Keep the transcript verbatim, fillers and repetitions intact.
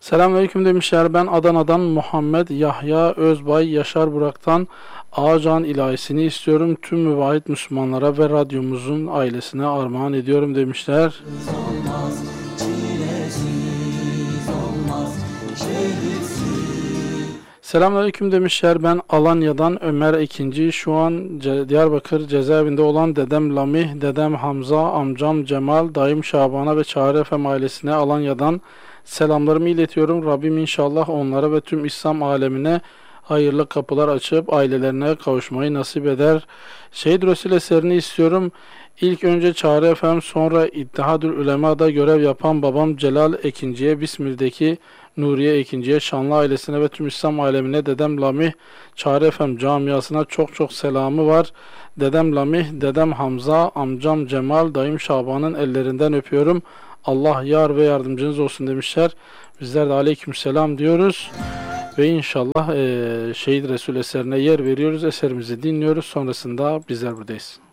Selamünaleyküm demişler. Ben Adana'dan Muhammed Yahya Özbay Yaşar Burak'tan Ağacan ilahisini istiyorum. Tüm müvahhid Müslümanlara ve radyomuzun ailesine armağan ediyorum demişler. Olmaz, olmaz, Selamünaleyküm demişler. Ben Alanya'dan Ömer Ekinci. Şu an Ce- Diyarbakır cezaevinde olan dedem Lamih, dedem Hamza, amcam Cemal, dayım Şaban'a ve Çağrı Efem ailesine Alanya'dan selamlarımı iletiyorum. Rabbim inşallah onlara ve tüm İslam alemine hayırlı kapılar açıp ailelerine kavuşmayı nasip eder. Şehit Resul eserini istiyorum. İlk önce Çağrı Efem, sonra İttihadül Ulema'da görev yapan babam Celal Ekinci'ye, Bismil'deki Nuriye Ekinci'ye, Şanlı ailesine ve tüm İslam alemine, dedem Lamih, Çağrı Efem camiasına çok çok selamı var. Dedem Lamih, dedem Hamza, amcam Cemal, dayım Şaban'ın ellerinden öpüyorum. Allah yar ve yardımcınız olsun demişler. Bizler de aleykümselam diyoruz. Ve inşallah e, Şehit Resul eserine yer veriyoruz. Eserimizi dinliyoruz. Sonrasında bizler buradayız.